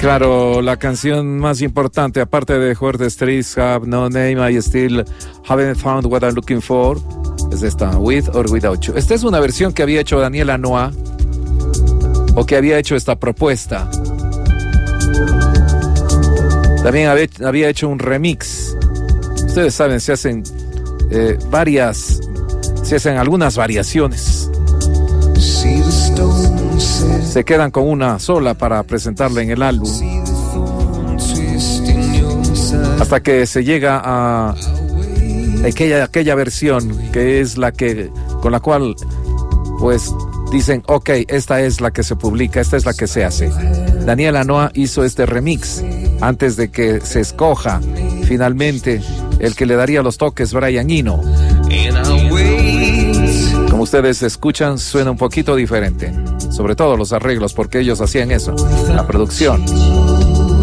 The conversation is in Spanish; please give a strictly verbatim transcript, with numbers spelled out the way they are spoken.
Claro, la canción más importante, aparte de Where the Streets Have No Name, I Still Haven't Found What I'm Looking For, es esta, With or Without You. Esta es una versión que había hecho Daniel Lanois, o que había hecho esta propuesta. También había, había hecho un remix. Ustedes saben, se hacen eh, varias, se hacen algunas variaciones. Se quedan con una sola para presentarla en el álbum, hasta que se llega a aquella, aquella versión que es la que, con la cual pues dicen, ok, esta es la que se publica, esta es la que se hace. Daniel Lanois hizo este remix antes de que se escoja finalmente el que le daría los toques, Brian Eno. Como ustedes escuchan, suena un poquito diferente, sobre todo los arreglos, porque ellos hacían eso, la producción.